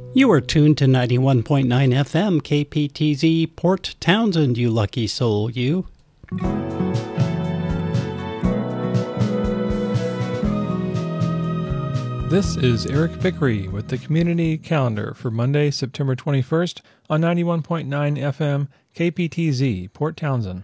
You are tuned to 91.9 FM KPTZ Port Townsend, you lucky soul, you. This is Eric Vickery with the Community Calendar for Monday, September 21st on 91.9 FM KPTZ Port Townsend.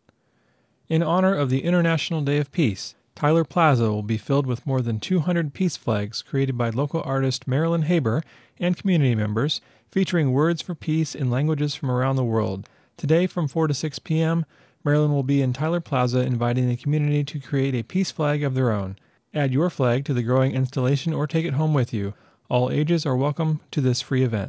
In honor of the International Day of Peace, Tyler Plaza will be filled with more than 200 peace flags created by local artist Marilyn Haber and community members, featuring words for peace in languages from around the world. Today from 4 to 6 p.m., Marilyn will be in Tyler Plaza inviting the community to create a peace flag of their own. Add your flag to the growing installation or take it home with you. All ages are welcome to this free event.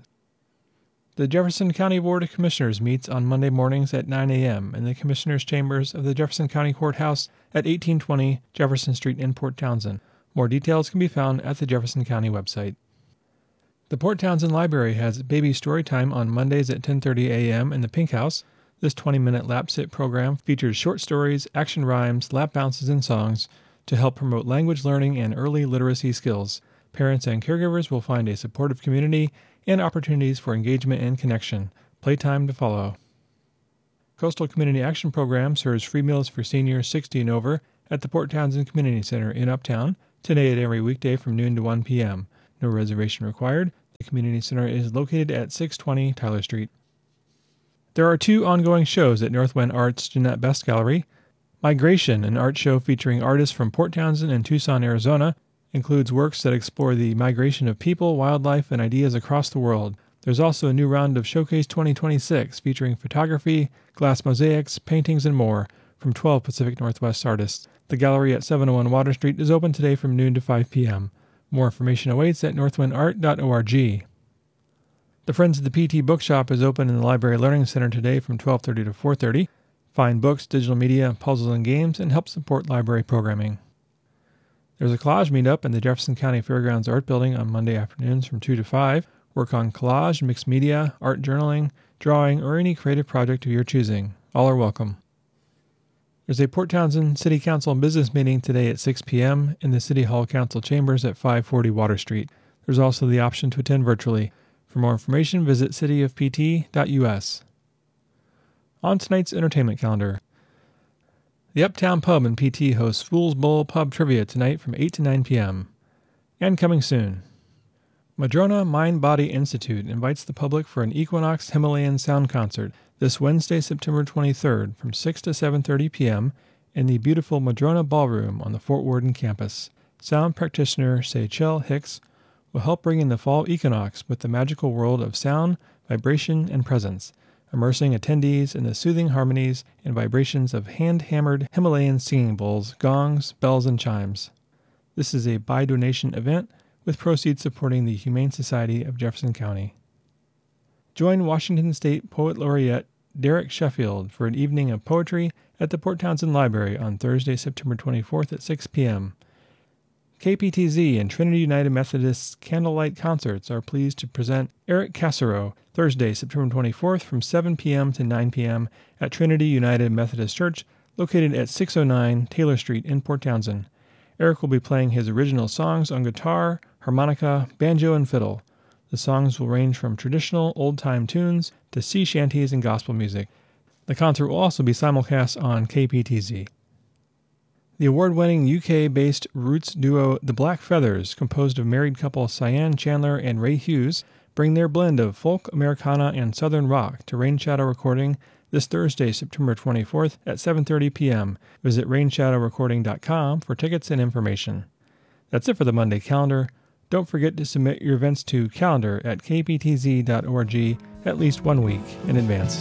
The Jefferson County Board of Commissioners meets on Monday mornings at 9 a.m. in the Commissioners' Chambers of the Jefferson County Courthouse at 1820 Jefferson Street in Port Townsend. More details can be found at the Jefferson County website. The Port Townsend Library has baby story time on Mondays at 10:30 a.m. in the Pink House. This 20-minute lap sit program features short stories, action rhymes, lap bounces, and songs to help promote language learning and early literacy skills. Parents and caregivers will find a supportive community and opportunities for engagement and connection. Playtime to follow. Coastal Community Action Program serves free meals for seniors 60 and over at the Port Townsend Community Center in Uptown, today and every weekday from noon to 1 p.m. No reservation required. The Community Center is located at 620 Tyler Street. There are two ongoing shows at Northwind Arts Jeanette Best Gallery. Migration, an art show featuring artists from Port Townsend and Tucson, Arizona, includes works that explore the migration of people, wildlife, and ideas across the world. There's also a new round of Showcase 2026 featuring photography, glass mosaics, paintings, and more from 12 Pacific Northwest artists. The gallery at 701 Water Street is open today from noon to 5 p.m. More information awaits at northwindart.org. The Friends of the PT Bookshop is open in the Library Learning Center today from 12:30 to 4:30. Find books, digital media, puzzles, and games, and help support library programming. There's a collage meetup in the Jefferson County Fairgrounds Art Building on Monday afternoons from 2 to 5. Work on collage, mixed media, art journaling, drawing, or any creative project of your choosing. All are welcome. There's a Port Townsend City Council business meeting today at 6 p.m. in the City Hall Council Chambers at 540 Water Street. There's also the option to attend virtually. For more information, visit cityofpt.us. On tonight's entertainment calendar, the Uptown Pub in PT hosts Fool's Bowl Pub Trivia tonight from 8 to 9 p.m. And coming soon, Madrona Mind Body Institute invites the public for an Equinox Himalayan sound concert this Wednesday, September 23rd from 6 to 7:30 p.m. in the beautiful Madrona Ballroom on the Fort Worden campus. Sound practitioner Seychelle Hicks will help bring in the fall equinox with the magical world of sound, vibration, and presence, immersing attendees in the soothing harmonies and vibrations of hand-hammered Himalayan singing bowls, gongs, bells, and chimes. This is a by-donation event with proceeds supporting the Humane Society of Jefferson County. Join Washington State Poet Laureate Derek Sheffield for an evening of poetry at the Port Townsend Library on Thursday, September 24th at 6 p.m. KPTZ and Trinity United Methodist's Candlelight Concerts are pleased to present Eric Cassaro Thursday, September 24th from 7 p.m. to 9 p.m. at Trinity United Methodist Church, located at 609 Taylor Street in Port Townsend. Eric will be playing his original songs on guitar, harmonica, banjo, and fiddle. The songs will range from traditional old-time tunes to sea shanties and gospel music. The concert will also be simulcast on KPTZ. The award-winning UK-based roots duo The Black Feathers, composed of married couple Cyan Chandler and Ray Hughes, bring their blend of folk, Americana, and Southern rock to Rain Shadow Recording this Thursday, September 24th at 7:30 p.m. Visit rainshadowrecording.com for tickets and information. That's it for the Monday calendar. Don't forget to submit your events to calendar@kptz.org at least 1 week in advance.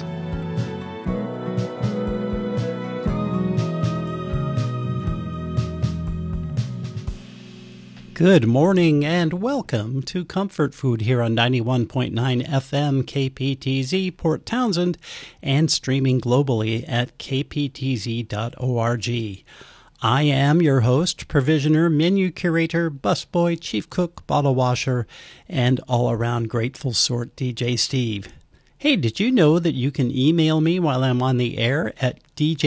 Good morning and welcome to Comfort Food here on 91.9 FM KPTZ Port Townsend and streaming globally at kptz.org. I am your host, provisioner, menu curator, busboy, chief cook, bottle washer, and all-around grateful sort DJ Steve. Hey, did you know that you can email me while I'm on the air at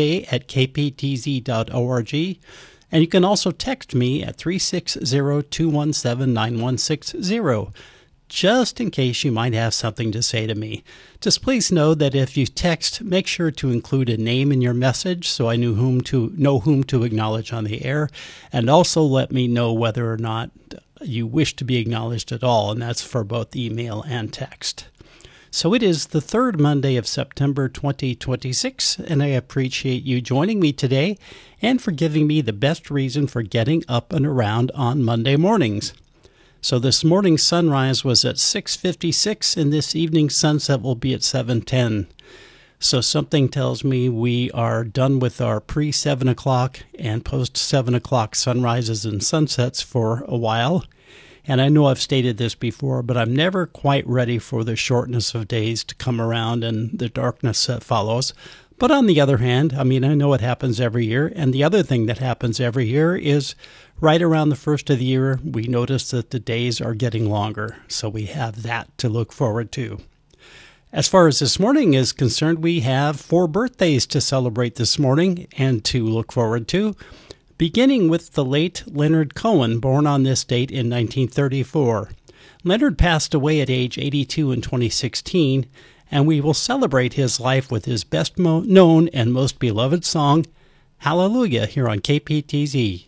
dj@kptz.org? And you can also text me at 360-217-9160. just in case you might have something to say to me. Just please know that if you text, make sure to include a name in your message so I know whom to acknowledge on the air, and also let me know whether or not you wish to be acknowledged at all, and that's for both email and text. So it is the third Monday of September 2026, and I appreciate you joining me today and for giving me the best reason for getting up and around on Monday mornings. So this morning's sunrise was at 6:56, and this evening's sunset will be at 7:10. So something tells me we are done with our pre-7 o'clock and post-7 o'clock sunrises and sunsets for a while. And I know I've stated this before, but I'm never quite ready for the shortness of days to come around and the darkness that follows. But on the other hand, I know it happens every year. And the other thing that happens every year is right around the first of the year, we notice that the days are getting longer. So we have that to look forward to. As far as this morning is concerned, we have 4 birthdays to celebrate this morning and to look forward to. Beginning with the late Leonard Cohen, born on this date in 1934. Leonard passed away at age 82 in 2016, and we will celebrate his life with his best known and most beloved song, Hallelujah, here on KPTZ.